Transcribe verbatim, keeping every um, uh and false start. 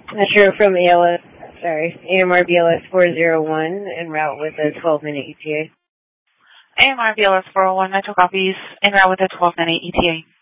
Metro from A L S, sorry, A M R B L S four zero one, en route with a twelve minute E T A. A M R B L S four oh one, Metro copies, en route with a twelve minute E T A.